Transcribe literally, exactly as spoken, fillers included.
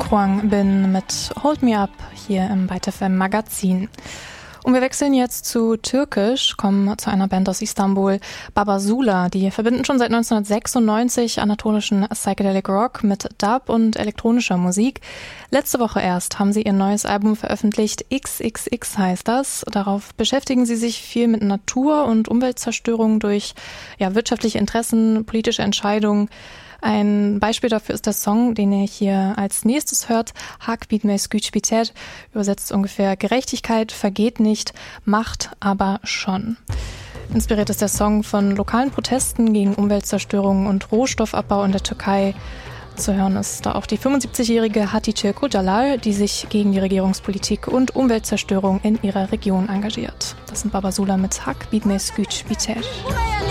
Kwang Bin mit Hold Me Up hier im Byte F M Magazin. Und wir wechseln jetzt zu Türkisch, kommen zu einer Band aus Istanbul, Babasula. Die verbinden schon seit neunzehnhundertsechsundneunzig anatolischen Psychedelic Rock mit Dub und elektronischer Musik. Letzte Woche erst haben sie ihr neues Album veröffentlicht, X X X heißt das. Darauf beschäftigen sie sich viel mit Natur- und Umweltzerstörung durch ja, wirtschaftliche Interessen, politische Entscheidungen. Ein Beispiel dafür ist der Song, den ihr hier als nächstes hört, Hak bitmez güç biter, übersetzt ungefähr Gerechtigkeit vergeht nicht, Macht aber schon. Inspiriert ist der Song von lokalen Protesten gegen Umweltzerstörung und Rohstoffabbau in der Türkei. Zu hören ist da auch die fünfundsiebzigjährige Hatice Kocalar, die sich gegen die Regierungspolitik und Umweltzerstörung in ihrer Region engagiert. Das sind Babasula mit Hak bitmez güç biter.